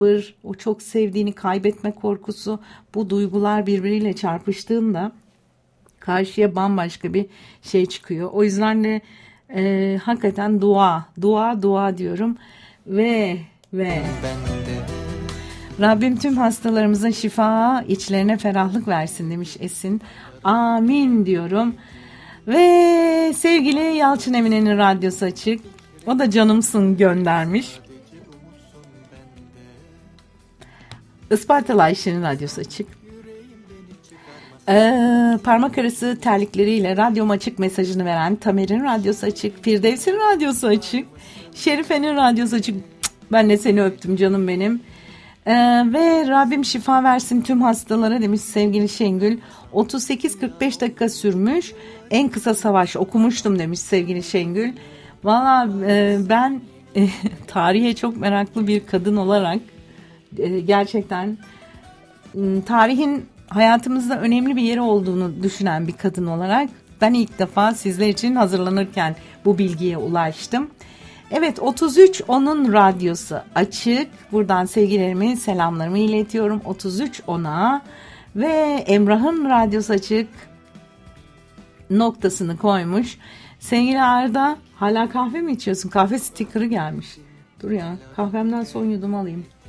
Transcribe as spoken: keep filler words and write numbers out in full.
o çok sevdiğini kaybetme korkusu, bu duygular birbiriyle çarpıştığında karşıya bambaşka bir şey çıkıyor. O yüzden de e, hakikaten dua, dua, dua diyorum ve ve Rabbim tüm hastalarımıza şifa, içlerine ferahlık versin demiş Esin. Amin diyorum. Ve sevgili Yalçın Emine'nin radyosu açık. O da canımsın göndermiş. Ispartalı Ayşe'nin radyosu açık. Ee, parmak arası terlikleriyle radyom açık mesajını veren Tamer'in radyosu açık. Firdevs'in radyosu açık. Şerife'nin radyosu açık. Ben de seni öptüm canım benim. Ee, ve Rabbim şifa versin tüm hastalara demiş sevgili Şengül. otuz sekiz kırk beş dakika sürmüş. En kısa savaş okumuştum demiş sevgili Şengül. Valla e, ben e, tarihe çok meraklı bir kadın olarak e, gerçekten e, tarihin hayatımızda önemli bir yeri olduğunu düşünen bir kadın olarak ben ilk defa sizler için hazırlanırken bu bilgiye ulaştım. Evet, otuz üç onun radyosu açık. Buradan sevgilerimi, selamlarımı iletiyorum. otuz üç ona ve Emrah'ın radyosu açık noktasını koymuş. Sevgili Arda, hala kahve mi içiyorsun? Kahve sticker'ı gelmiş. Dur ya, kahvemden son yudum alayım.